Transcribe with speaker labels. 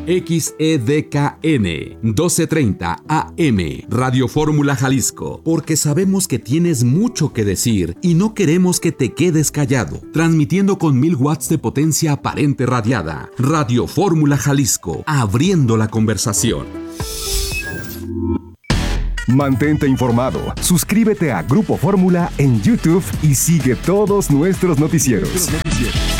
Speaker 1: XEDKN 1230 AM, Radio Fórmula Jalisco, porque sabemos que tienes mucho que decir y no queremos que te quedes callado. Transmitiendo con 1000 watts de potencia aparente radiada. Radio Fórmula Jalisco, abriendo la conversación.
Speaker 2: Mantente informado, suscríbete a Grupo Fórmula en YouTube y sigue todos nuestros noticieros.